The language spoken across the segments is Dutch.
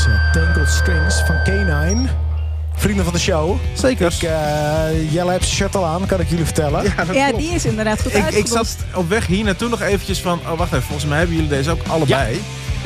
Tangled Strings van K9. Vrienden van de show. Zeker. Jelle heeft zijn shirt al aan, kan ik jullie vertellen. Ja, die is inderdaad goed ik uitgedost. zat op weg hier naartoe nog eventjes van... Oh, wacht even. Volgens mij hebben jullie deze ook allebei.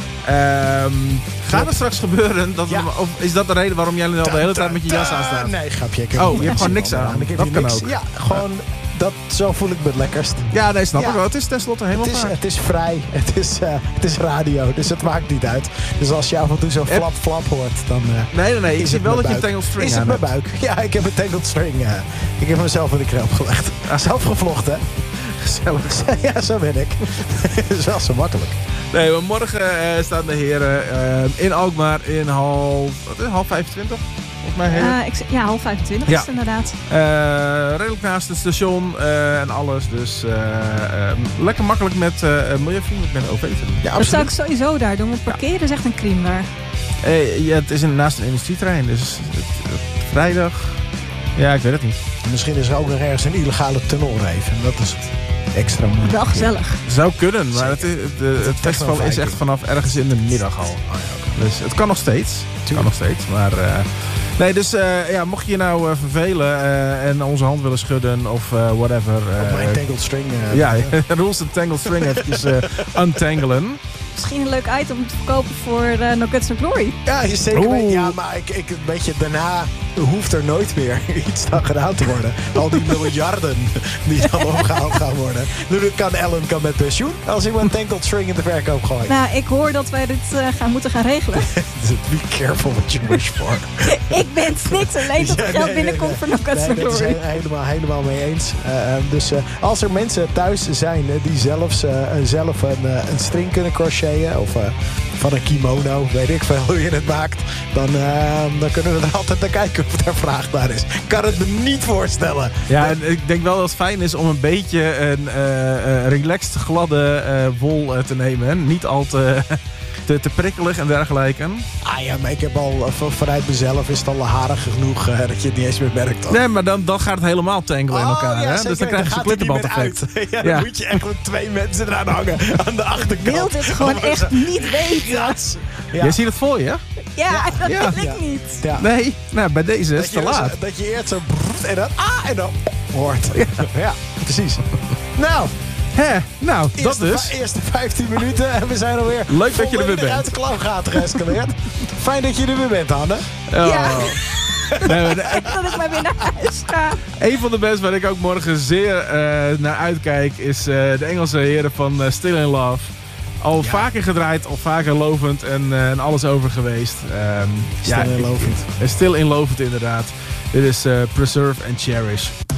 Gaat het straks gebeuren? Of is dat de reden waarom jij nu al de hele tijd met je jas aan staat? Nee, grapje. Je hebt gewoon niks aan. Dat kan ook. Ja, gewoon... Zo voel ik me het lekkerst. Ja, nee, snap ik wel. Het is tenslotte helemaal het is vrij. Het is radio, dus het maakt niet uit. Dus als je af en toe zo flap hoort, dan... Nee. Ik zie wel dat je een tangled string aan hebt. Is het mijn buik? Ja, ik heb een tangled string. Ik heb mezelf in de krep gelegd. Zelf gevlochten, hè? Gezellig. Ja, zo ben ik. Dat is wel zo makkelijk. Nee, maar morgen staan de heren in Alkmaar in half 25. Volgens mij half 25 is het inderdaad. Redelijk naast het station en alles. Dus lekker makkelijk met milieuvriendelijk met OV te doen. Ja, dat zou ik sowieso daar doen. Want parkeren is echt een crime daar. Het is naast een industrieterrein. Dus vrijdag... Ja, ik weet het niet. Misschien is er ook nog ergens een illegale tunnelreven. Dat is het extra moeilijk. Wel gezellig. Zou kunnen, maar het festival is echt vanaf ergens in de middag al. Dus het kan nog steeds. Maar... Nee, dus mocht je je nou vervelen en onze hand willen schudden of whatever. Op mijn tangled string. Rules and tangled string eventjes untangelen. Misschien een leuk item om te verkopen voor No Guts No Glory. Ja, zeker. Ja, maar ik weet je, daarna hoeft er nooit meer iets aan gedaan te worden. Al die miljarden die dan opgehaald gaan worden. Nu kan Ellen met pensioen als iemand een tangled string in de verkoop gooit. Nou, ik hoor dat wij dit moeten gaan regelen. Be careful what you wish for. Ik ben niks alleen dat er geld binnenkomt voor No Guts No Glory. Nee, dat is helemaal mee eens. Dus als er mensen thuis zijn die zelf een string kunnen crocheten of van een kimono, weet ik veel hoe je het maakt, dan kunnen we er altijd naar kijken of er vraag naar is. Ik kan het me niet voorstellen. Ja, en ik denk wel dat het fijn is om een beetje een relaxed, gladde wol te nemen. Hè? Niet al te prikkelig en dergelijke. Ah ja, maar ik heb al vanuit mezelf is het al harig genoeg dat je het niet eens meer merkt. Hoor. Nee, maar dan gaat het helemaal tangelen in elkaar. Ja, hè? Dus dan krijg je zo'n klittenband effect. Dan moet je echt met 2 mensen eraan hangen aan de achterkant. Ik wil dit gewoon echt niet weten. Ja. Jij ziet het voor je? Ja, dat wil ik niet. Ja. Nee, bij deze is het te laat. Dat je eerst zo en dan hoort. Ja, precies. Nou, dat dus. Eerste 15 minuten en we zijn alweer leuk dat je er weer bent. Uit de klauwgaten geëscaleerd. Fijn dat je er weer bent, Hanne. Ja. Dat ik maar weer naar huis ga. Een van de bands waar ik ook morgen zeer naar uitkijk is de Engelse heren van Still in Love. Al vaker gedraaid, al vaker lovend en alles over geweest. Still in lovend. Still in lovend inderdaad. Dit is Preserve and Cherish.